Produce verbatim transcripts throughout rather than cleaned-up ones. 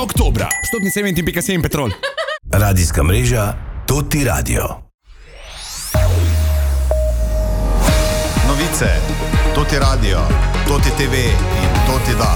oktobra. Vstopni sedemnajst pika sedem Petrol. Radijska mreža Toti Radio. Novice, Toti Radio, Toti T V in Toti da.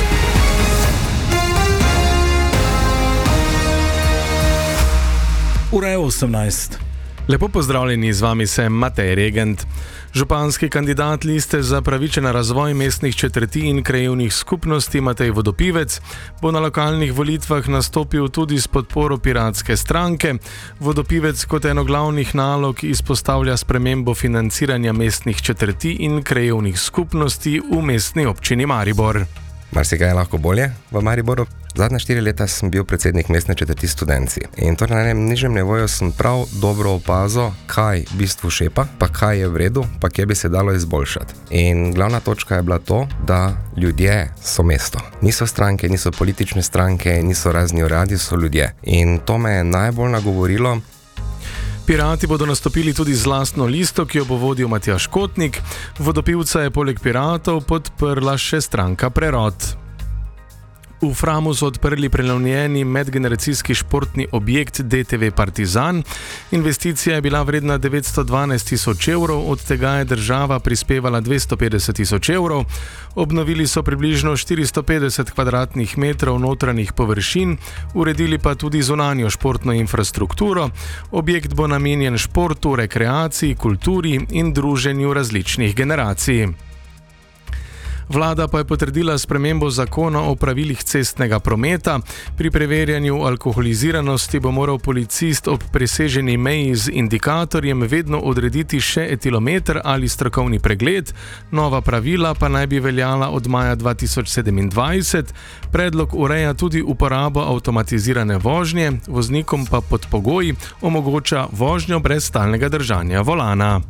Ura je osemnajst. Lepo pozdravljeni, z vami sem Matej Regent. Županski kandidat liste za pravičen razvoj mestnih četrti in krajevnih skupnosti Matej Vodopivec bo na lokalnih volitvah nastopil tudi s podporo Piratske stranke. Vodopivec kot eno glavnih nalog izpostavlja spremembo financiranja mestnih četrti in krajevnih skupnosti v mestni občini Maribor. Marsikaj je lahko bolje v Mariboru. Zadnja štiri leta sem bil predsednik mestne četrti Studenci. In to na enem nižjem nivoju sem prav dobro opazil, kaj v bistvu šepa, pa kaj je v redu, pa kje bi se dalo izboljšati. In glavna točka je bila to, da ljudje so mesto. Niso stranke, niso politične stranke, niso razni uradi, so ljudje. In to me je najbolj nagovorilo. Pirati bodo nastopili tudi z lastno listo, ki jo bo vodil Matjaž Kotnik. Vodopivca je poleg Piratov podprla še stranka Prerod. V Framu so odprli prenovljeni medgeneracijski športni objekt D T V Partizan. Investicija je bila vredna devetsto dvanajst tisoč evrov, od tega je država prispevala dvesto petdeset tisoč evrov. Obnovili so približno štiristo petdeset kvadratnih metrov notranjih površin, uredili pa tudi zunanjo športno infrastrukturo. Objekt bo namenjen športu, rekreaciji, kulturi in druženju različnih generacij. Vlada pa je potrdila spremembo zakona o pravilih cestnega prometa. Pri preverjanju alkoholiziranosti bo moral policist ob preseženi meji z indikatorjem vedno odrediti še etilometer ali strokovni pregled. Nova pravila pa naj bi veljala od maja dva tisoč sedemindvajset. Predlog ureja tudi uporabo avtomatizirane vožnje, voznikom pa pod pogoji omogoča vožnjo brez stalnega držanja volana.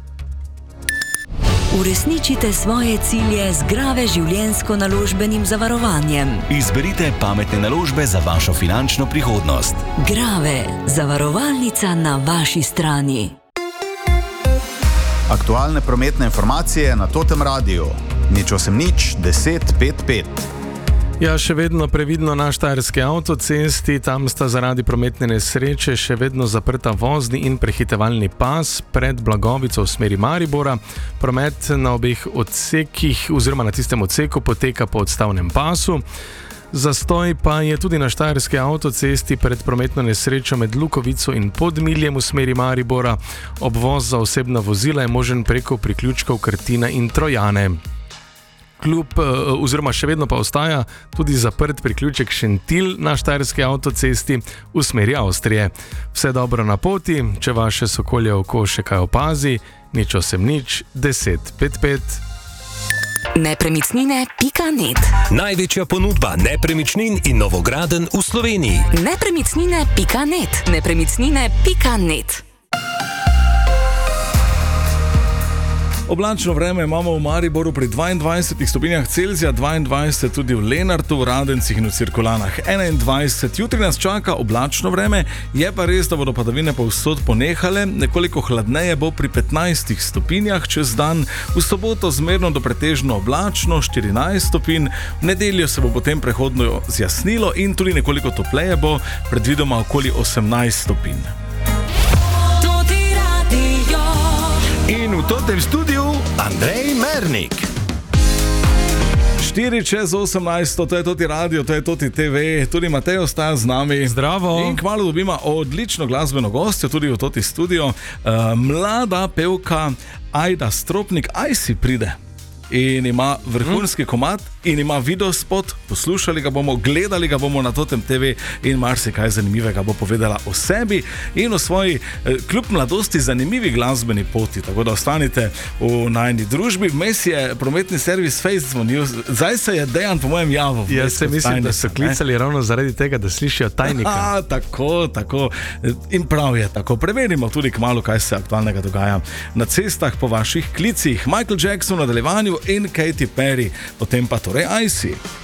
Uresničite svoje cilje z Grave življenjsko-naložbenim zavarovanjem. Izberite pametne naložbe za vašo finančno prihodnost. Grave, zavarovalnica na vaši strani. Aktualne prometne informacije na Totem radiju. Nič osem nič deset pet pet. Ja, še vedno previdno na štajerski avtocesti, tam sta zaradi prometne nesreče še vedno zaprta vozni in prehitevalni pas pred Blagovico v smeri Maribora. Promet na obeh odsekih oziroma na tistem odseku poteka po odstavnem pasu. Zastoj pa je tudi na štajerski avtocesti pred prometno nesrečo med Lukovico in Podmiljem v smeri Maribora. Obvoz za osebna vozila je možen preko priključkov Krtina in Trojane. Kljub, oziroma še vedno pa ostaja tudi zaprt priključek Šentilj na štajerski avtocesti v smeri Avstrije. Vse dobro na poti, če vaše sokolje oko še kaj opazi, nič osem nič deset pet pet. Nepremičnine pika net. Največja ponudba nepremičnin in novogradenj v Sloveniji. Nepremičnine pika net. Nepremičnine pika net. Oblačno vreme imamo v Mariboru pri dvaindvajsetih stopinjah Celzija, dvaindvajset tudi v Lenartu, v Radencih in v Cirkulanah enaindvajset. Jutri nas čaka oblačno vreme, je pa res, da bodo padavine povsod ponehale, nekoliko hladneje bo pri petnajstih stopinjah čez dan, v soboto zmerno do pretežno oblačno, štirinajst stopinj, v nedeljo se bo potem prehodno zjasnilo in tudi nekoliko topleje bo, predvidoma okoli osemnajst stopinj. In v totem studiu Andrej Mernik. štiri čez osemnajst, to je Toti radio, to je Toti T V, tudi Matej ostaja z nami. Zdravo. In kmalu dobimo odlično glasbeno gostjo tudi v Toti studio. Uh, mlada pevka Ajda Stropnik, aj si pride. In ima vrhunski komad in ima videospot, poslušali ga bomo, gledali ga bomo na Totem T V in marsikaj zanimivega bo povedala o sebi in o svoji kljub mladosti zanimivi glasbeni poti, tako da ostanite v najni družbi. Vmes je prometni servis Face zvonil, zdaj se je Dejan po mojem javil. Jaz se mislim, tajnika, da so klicali ne? ravno zaradi tega, da slišijo tajnika. A, tako, tako. In prav je tako. Preverimo tudi kmalu, kaj se aktualnega dogaja na cestah po vaših klicih. Michael Jackson v nadaljevanju in Katy Perry, potem pa torej I C.